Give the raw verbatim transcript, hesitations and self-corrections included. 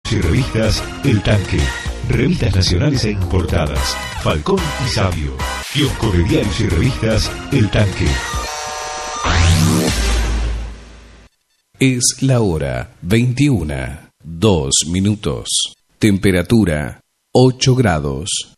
Y revistas El Tanque. Revistas nacionales e importadas. Falcón y Sabio. Kiosco de diarios y revistas El Tanque. Es la hora veintiuna, dos minutos. Temperatura ocho grados.